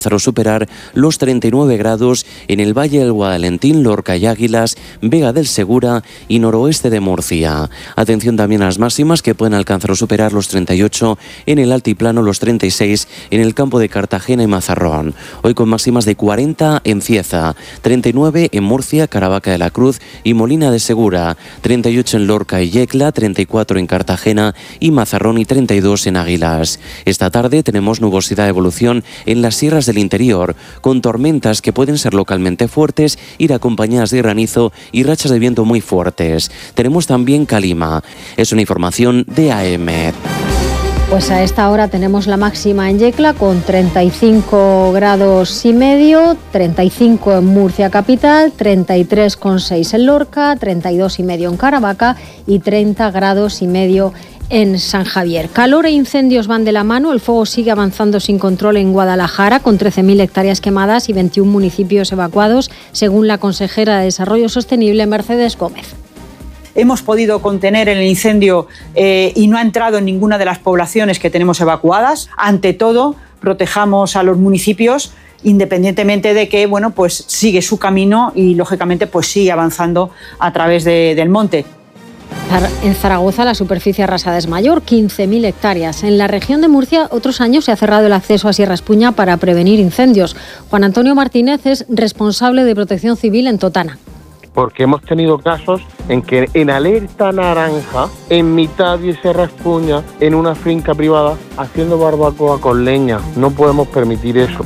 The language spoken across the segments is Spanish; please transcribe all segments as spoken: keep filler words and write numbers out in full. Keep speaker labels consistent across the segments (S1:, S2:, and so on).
S1: superar los treinta y nueve grados en el Valle del Guadalentín, Lorca y Águilas, Vega del Segura y noroeste de Murcia. Atención también a las máximas que pueden alcanzar o superar los treinta y ocho en el altiplano, los treinta y seis en el campo de Cartagena y Mazarrón. Hoy con máximas de cuarenta en Cieza, treinta y nueve en Murcia, Caravaca de la Cruz y Molina de Segura, treinta y ocho en Lorca y Yecla, treinta y cuatro en Cartagena y Mazarrón y treinta y dos en Águilas. Esta tarde tenemos nubosidad de evolución en las sierras de del interior, con tormentas que pueden ser localmente fuertes, ir acompañadas de granizo y rachas de viento muy fuertes. Tenemos también calima. Es una información de A M.
S2: Pues a esta hora tenemos la máxima en Yecla con treinta y cinco grados y medio, treinta y cinco en Murcia capital, treinta y tres coma seis en Lorca, treinta y dos y medio en Caravaca y treinta grados y medio en San Javier. Calor e incendios van de la mano. El fuego sigue avanzando sin control en Guadalajara, con trece mil hectáreas quemadas y veintiún municipios evacuados, según la consejera de Desarrollo Sostenible, Mercedes Gómez.
S3: Hemos podido contener el incendio eh, y no ha entrado en ninguna de las poblaciones que tenemos evacuadas. Ante todo, protejamos a los municipios, independientemente de que, bueno, pues sigue su camino y, lógicamente, pues sigue avanzando a través de, del monte.
S2: En Zaragoza la superficie arrasada es mayor, quince mil hectáreas. En la región de Murcia, otros años se ha cerrado el acceso a Sierra Espuña para prevenir incendios. Juan Antonio Martínez es responsable de Protección Civil en Totana.
S4: Porque hemos tenido casos en que en alerta naranja, en mitad de Sierra Espuña, en una finca privada, haciendo barbacoa con leña. No podemos permitir eso.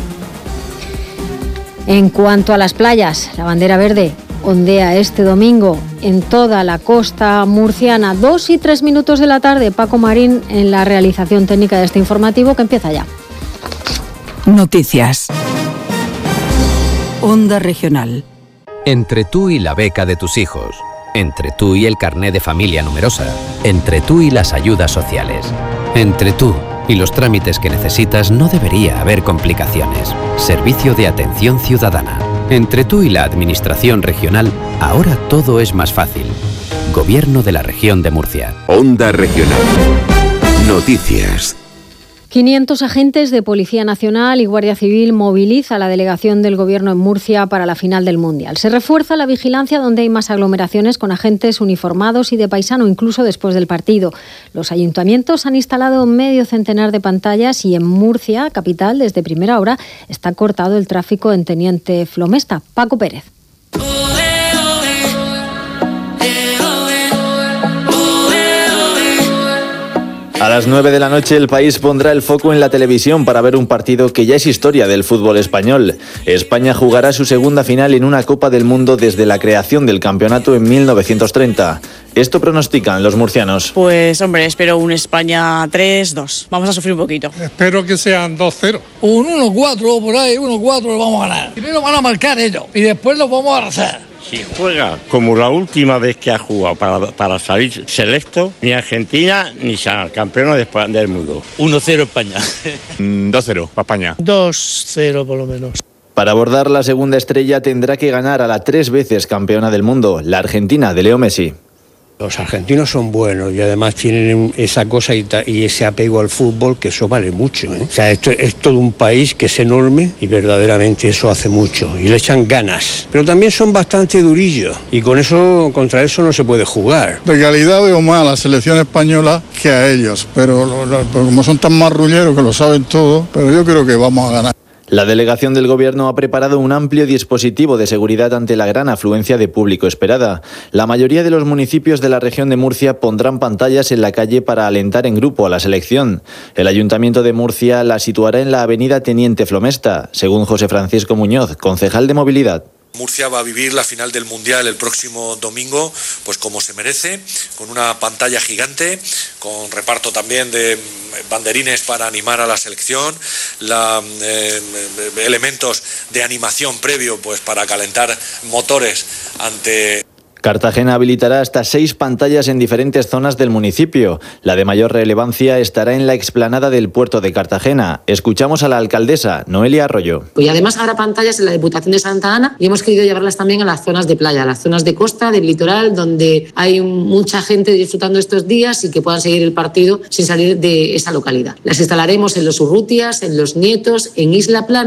S2: En cuanto a las playas, la bandera verde ondea este domingo en toda la costa murciana. Dos y tres minutos de la tarde. Paco Marín en la realización técnica de este informativo que empieza ya.
S5: Noticias. Onda Regional.
S6: Entre tú y la beca de tus hijos. Entre tú y el carné de familia numerosa. Entre tú y las ayudas sociales. Entre tú y los trámites que necesitas no debería haber complicaciones. Servicio de Atención Ciudadana. Entre tú y la Administración Regional, ahora todo es más fácil. Gobierno de la Región de Murcia.
S7: Onda Regional. Noticias.
S2: quinientos agentes de Policía Nacional y Guardia Civil moviliza la delegación del Gobierno en Murcia para la final del Mundial. Se refuerza la vigilancia donde hay más aglomeraciones con agentes uniformados y de paisano, incluso después del partido. Los ayuntamientos han instalado medio centenar de pantallas y en Murcia, capital, desde primera hora, está cortado el tráfico en Teniente Flomesta. Paco Pérez.
S8: A las nueve de la noche el país pondrá el foco en la televisión para ver un partido que ya es historia del fútbol español. España jugará su segunda final en una Copa del Mundo desde la creación del campeonato en mil novecientos treinta. Esto pronostican los murcianos.
S9: Pues hombre, espero un España tres dos. Vamos a sufrir un poquito.
S10: Espero que sean dos cero. Un uno cuatro por ahí, uno cuatro lo vamos a ganar. Primero van a marcar ellos y después los vamos a arrasar.
S11: Si juega como la última vez que ha jugado para, para salir selecto, ni Argentina ni será campeona del mundo.
S12: uno cero España.
S13: dos cero para España.
S10: dos cero por lo menos.
S8: Para abordar la segunda estrella tendrá que ganar a la tres veces campeona del mundo, la Argentina de Leo Messi.
S14: Los argentinos son buenos y además tienen esa cosa y, y ese apego al fútbol que eso vale mucho, ¿eh? O sea, esto es todo un país que es enorme y verdaderamente eso hace mucho y le echan ganas. Pero también son bastante durillos y con eso, contra eso no se puede jugar.
S15: De calidad veo más a la selección española que a ellos, pero, lo, lo, pero como son tan marrulleros que lo saben todo, pero yo creo que vamos a ganar.
S8: La delegación del Gobierno ha preparado un amplio dispositivo de seguridad ante la gran afluencia de público esperada. La mayoría de los municipios de la región de Murcia pondrán pantallas en la calle para alentar en grupo a la selección. El Ayuntamiento de Murcia la situará en la avenida Teniente Flomesta, según José Francisco Muñoz, concejal de Movilidad.
S16: Murcia va a vivir la final del Mundial el próximo domingo, pues como se merece, con una pantalla gigante, con reparto también de banderines para animar a la selección, la, eh, elementos de animación previo pues para calentar motores ante...
S8: Cartagena habilitará hasta seis pantallas en diferentes zonas del municipio. La de mayor relevancia estará en la explanada del puerto de Cartagena. Escuchamos a la alcaldesa, Noelia Arroyo.
S5: Y además habrá pantallas en la Diputación de Santa Ana y hemos querido llevarlas también a las zonas de playa, a las zonas de costa, del litoral, donde hay mucha gente disfrutando estos días y que puedan seguir el partido sin salir de esa localidad. Las instalaremos en los Urrutias, en los Nietos, en Isla Plana.